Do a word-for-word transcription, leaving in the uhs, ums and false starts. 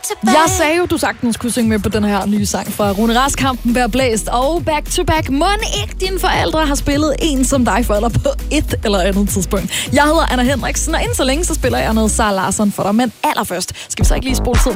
Jeg sagde jo, du sagtens kunne synge med på den her nye sang fra Rune Rask, Kampen Bær Blæst og Back to Back. Må ikke dine forældre har spillet en som dig forældre på et eller andet tidspunkt. Jeg hedder Anna Hendriksen, og inden så længe så spiller jeg noget Sara Larsson for dig. Men allerførst skal vi så ikke lige spole tiden